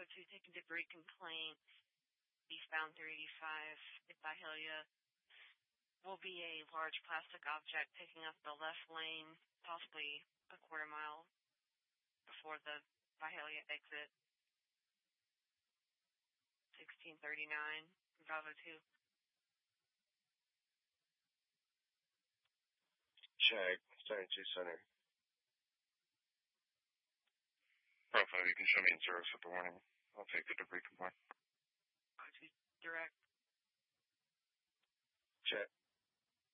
Bravo 2, taking debris complaint, eastbound 385 at Byhalia. Will be a large plastic object taking up the left lane, possibly a quarter mile before the Byhalia exit. 1639, Bravo 2. Check, 72 Center. Bravo, you can show me in service with the warning. I'll take the debris complaint. Direct. Check.